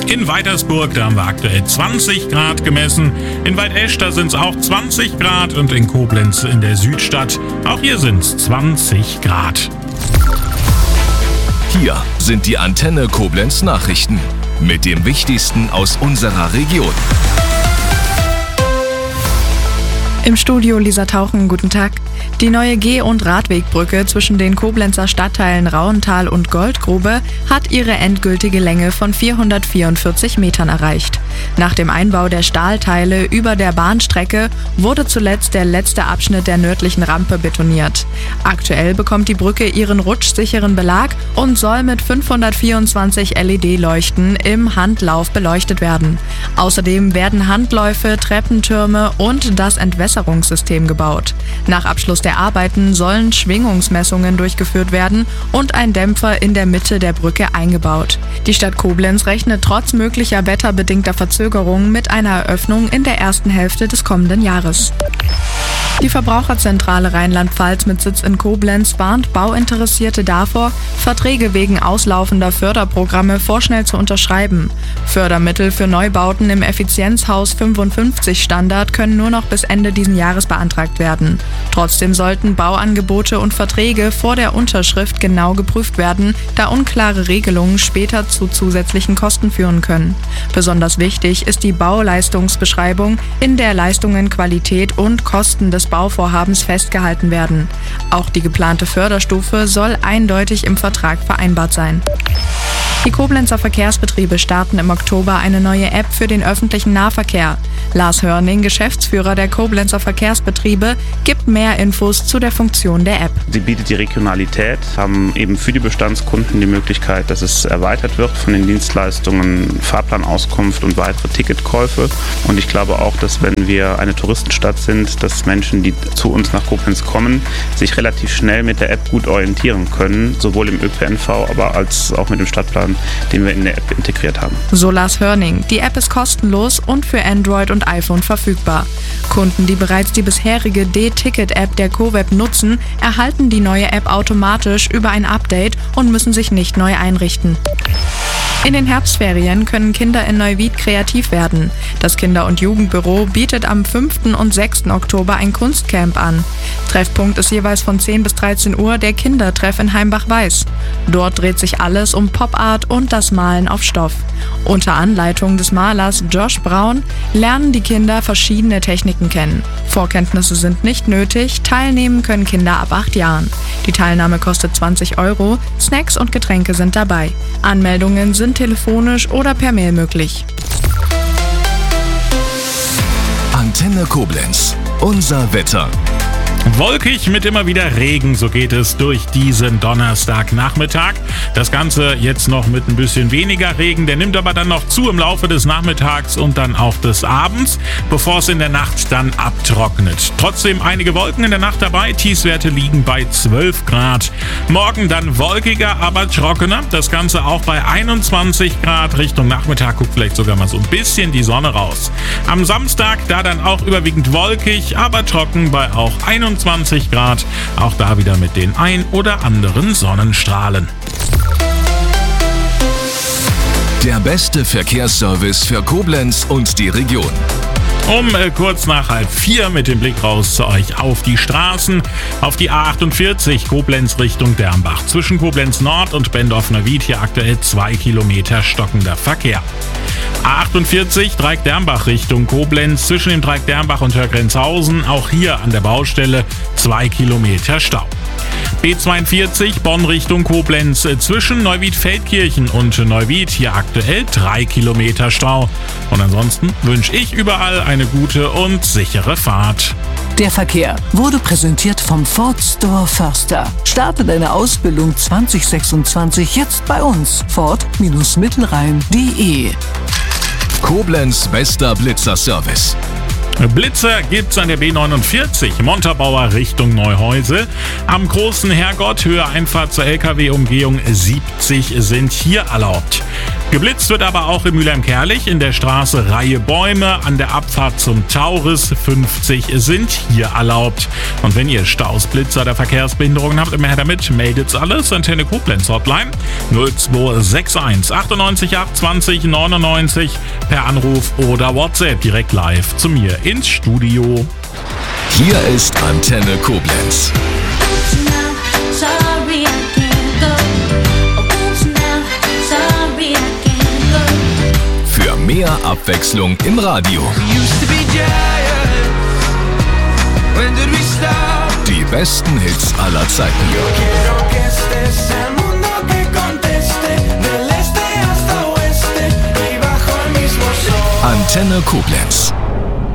In Weitersburg, da haben wir aktuell 20 Grad gemessen. In Waldesch, da sind es auch 20 Grad. Und in Koblenz in der Südstadt, auch hier sind es 20 Grad. Hier sind die Antenne Koblenz Nachrichten mit dem Wichtigsten aus unserer Region. Im Studio Lisa Tauchen, guten Tag. Die neue Geh- und Radwegbrücke zwischen den Koblenzer Stadtteilen Rauental und Goldgrube hat ihre endgültige Länge von 444 Metern erreicht. Nach dem Einbau der Stahlteile über der Bahnstrecke wurde zuletzt der letzte Abschnitt der nördlichen Rampe betoniert. Aktuell bekommt die Brücke ihren rutschsicheren Belag und soll mit 524 LED-Leuchten im Handlauf beleuchtet werden. Außerdem werden Handläufe, Treppentürme und das Entwässerungssystem gebaut. Nach Abschluss der Arbeiten sollen Schwingungsmessungen durchgeführt werden und ein Dämpfer in der Mitte der Brücke eingebaut. Die Stadt Koblenz rechnet trotz möglicher wetterbedingter Verzögerungen mit einer Eröffnung in der ersten Hälfte des kommenden Jahres. Die Verbraucherzentrale Rheinland-Pfalz mit Sitz in Koblenz warnt Bauinteressierte davor, Verträge wegen auslaufender Förderprogramme vorschnell zu unterschreiben. Fördermittel für Neubauten im Effizienzhaus 55 Standard können nur noch bis Ende diesen Jahres beantragt werden. Trotzdem sollten Bauangebote und Verträge vor der Unterschrift genau geprüft werden, da unklare Regelungen später zu zusätzlichen Kosten führen können. Besonders wichtig ist die Bauleistungsbeschreibung, in der Leistungen, Qualität und Kosten des Bauvorhabens festgehalten werden. Auch die geplante Förderstufe soll eindeutig im Vertrag vereinbart sein. Die Koblenzer Verkehrsbetriebe starten im Oktober eine neue App für den öffentlichen Nahverkehr. Lars Hörning, Geschäftsführer der Koblenzer Verkehrsbetriebe, gibt mehr Infos zu der Funktion der App. Sie bietet die Regionalität, haben eben für die Bestandskunden die Möglichkeit, dass es erweitert wird von den Dienstleistungen, Fahrplanauskunft und weitere Ticketkäufe. Und ich glaube auch, dass wenn wir eine Touristenstadt sind, dass Menschen, die zu uns nach Koblenz kommen, sich relativ schnell mit der App gut orientieren können, sowohl im ÖPNV, aber als auch mit dem Stadtplan, den wir in der App integriert haben. So Lars Hörning. Die App ist kostenlos und für Android und iPhone verfügbar. Kunden, die bereits die bisherige D-Ticket-App der CoWeb nutzen, erhalten die neue App automatisch über ein Update und müssen sich nicht neu einrichten. In den Herbstferien können Kinder in Neuwied kreativ werden. Das Kinder- und Jugendbüro bietet am 5. und 6. Oktober ein Kunstcamp an. Treffpunkt ist jeweils von 10 bis 13 Uhr der Kindertreff in Heimbach-Weiß. Dort dreht sich alles um Pop-Art und das Malen auf Stoff. Unter Anleitung des Malers Josh Braun lernen die Kinder verschiedene Techniken kennen. Vorkenntnisse sind nicht nötig, teilnehmen können Kinder ab 8 Jahren. Die Teilnahme kostet 20 €, Snacks und Getränke sind dabei. Anmeldungen sind telefonisch oder per Mail möglich. Antenne Koblenz, unser Wetter. Wolkig mit immer wieder Regen, so geht es durch diesen Donnerstagnachmittag. Das Ganze jetzt noch mit ein bisschen weniger Regen, der nimmt aber dann noch zu im Laufe des Nachmittags und dann auch des Abends, bevor es in der Nacht dann abtrocknet. Trotzdem einige Wolken in der Nacht dabei, Tiefstwerte liegen bei 12 Grad. Morgen dann wolkiger, aber trockener, das Ganze auch bei 21 Grad. Richtung Nachmittag guckt vielleicht sogar mal so ein bisschen die Sonne raus. Am Samstag da dann auch überwiegend wolkig, aber trocken bei auch 21 Grad, auch da wieder mit den ein oder anderen Sonnenstrahlen. Der beste Verkehrsservice für Koblenz und die Region. Um kurz nach 3:30 mit dem Blick raus zu euch auf die Straßen. Auf die A48 Koblenz Richtung Dermbach. Zwischen Koblenz Nord und Bendorf-Neuwied hier aktuell 2 Kilometer stockender Verkehr. A48 Dreieck-Dermbach Richtung Koblenz. Zwischen dem Dreieck Dermbach und Hörgrenzhausen. Auch hier an der Baustelle 2 Kilometer Stau. B42 Bonn Richtung Koblenz. Zwischen Neuwied-Feldkirchen und Neuwied hier aktuell 3 Kilometer Stau. Und ansonsten wünsche ich überall eine gute und sichere Fahrt. Der Verkehr wurde präsentiert vom Ford Store Förster. Starte deine Ausbildung 2026 jetzt bei uns. Ford-Mittelrhein.de. Koblenz bester Blitzer-Service. Blitzer gibt's an der B49 Montabaur Richtung Neuhäusel. Am Großen Herrgott Höhe Einfahrt zur LKW-Umgehung 70 sind hier erlaubt. Geblitzt wird aber auch in Mülheim-Kärlich in der Straße Reihe Bäume an der Abfahrt zum Taurus. 50 sind hier erlaubt. Und wenn ihr Staus, Blitzer oder Verkehrsbehinderungen habt, immer her damit, meldet's alles. Antenne Koblenz Hotline 0261 98 820 99 per Anruf oder WhatsApp direkt live zu mir ins Studio. Hier ist Antenne Koblenz. Für mehr Abwechslung im Radio. Die besten Hits aller Zeiten. Antenne Koblenz.